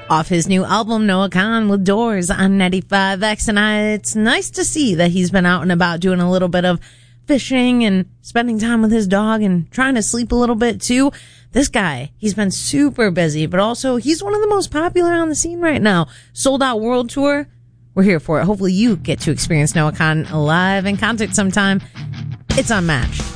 Off his new album, Noah Kahan with Doors on 95X. And it's nice to see that he's been out and about doing a little bit of fishing and spending time with his dog and trying to sleep a little bit too. This guy, he's been super busy, but also he's one of the most popular on the scene right now. Sold out world tour. We're here for it. Hopefully you get to experience Noah Kahan live in concert sometime. It's Unmatched.